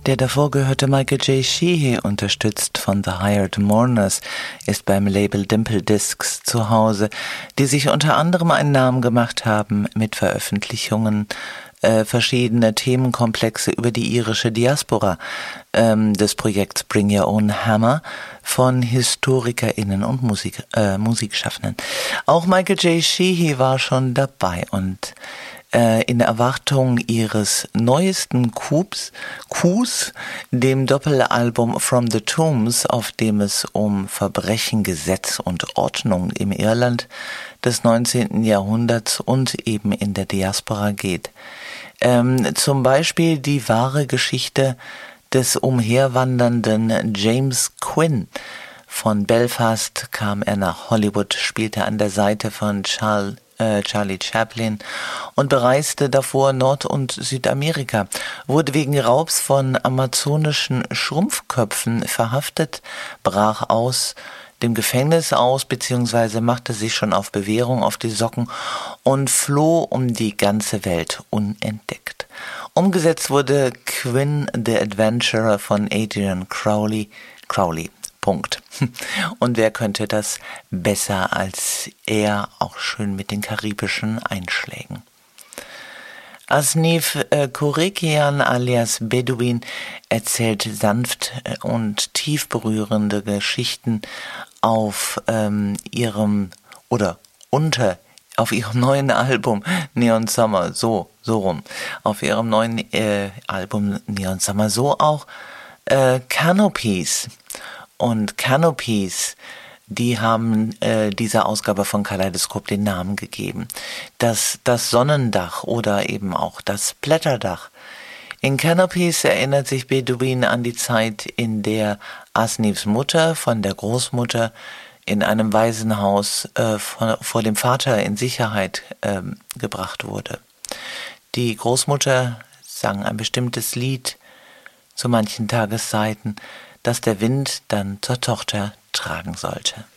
Der davor gehörte Michael J. Sheehy, unterstützt von The Hired Mourners, ist beim Label Dimple Discs zu Hause, die sich unter anderem einen Namen gemacht haben mit Veröffentlichungen verschiedener Themenkomplexe über die irische Diaspora, des Projekts Bring Your Own Hammer von HistorikerInnen und Musikschaffenden. Auch Michael J. Sheehy war schon dabei und in Erwartung ihres neuesten Coups, dem Doppelalbum From the Tombs, auf dem es um Verbrechen, Gesetz und Ordnung im Irland des 19. Jahrhunderts und eben in der Diaspora geht. Zum Beispiel die wahre Geschichte des umherwandernden James Quinn. Von Belfast kam er nach Hollywood, spielte an der Seite von Charlie Chaplin und bereiste davor Nord- und Südamerika, wurde wegen Raubs von amazonischen Schrumpfköpfen verhaftet, brach aus dem Gefängnis aus bzw. machte sich schon auf Bewährung auf die Socken und floh um die ganze Welt unentdeckt. Umgesetzt wurde Quinn the Adventurer von Adrian Crowley. Punkt. Und wer könnte das besser als er, auch schön mit den karibischen Einschlägen. Asnif Korekian alias Bedouin erzählt sanft und tief berührende Geschichten auf ihrem neuen Album Neon Summer, auf ihrem neuen Album Neon Summer, so auch Canopies. Und Canopies, die haben dieser Ausgabe von Kaleidoskop den Namen gegeben. Das Sonnendach oder eben auch das Blätterdach. In Canopies erinnert sich Bedouin an die Zeit, in der Asnifs Mutter von der Großmutter in einem Waisenhaus vor dem Vater in Sicherheit gebracht wurde. Die Großmutter sang ein bestimmtes Lied zu manchen Tageszeiten, das der Wind dann zur Tochter tragen sollte.